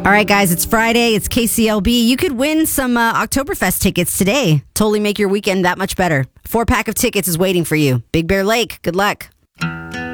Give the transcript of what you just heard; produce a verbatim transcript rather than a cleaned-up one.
All right, guys, it's Friday. It's K C L B. You could win some uh, Oktoberfest tickets today. Totally make your weekend that much better. Four pack of tickets is waiting for you. Big Bear Lake. Good luck.